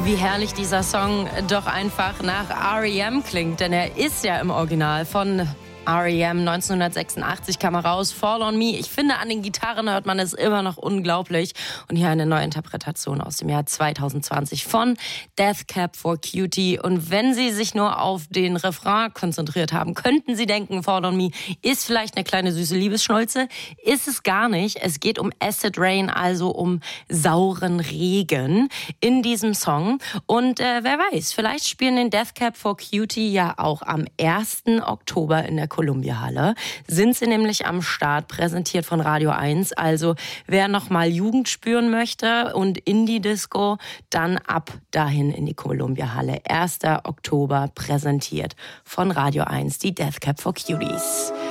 Wie herrlich dieser Song doch einfach nach R.E.M. klingt, denn er ist ja im Original von R.E.M. 1986 kam er raus, Fall on Me. Ich finde, an den Gitarren hört man es immer noch unglaublich. Und hier eine neue Interpretation aus dem Jahr 2020 von Death Cab for Cutie. Und wenn Sie sich nur auf den Refrain konzentriert haben, könnten Sie denken, Fall on Me ist vielleicht eine kleine süße Liebesschnulze. Ist es gar nicht. Es geht um Acid Rain, also um sauren Regen in diesem Song. Und wer weiß, vielleicht spielen den Death Cab for Cutie ja auch am 1. Oktober in der Columbia-Halle. Sind sie nämlich am Start, präsentiert von Radio 1. Also wer noch mal Jugend spüren möchte und Indie-Disco, dann ab dahin in die Columbia-Halle. 1. Oktober, präsentiert von Radio 1, die Death Cab for Cuties.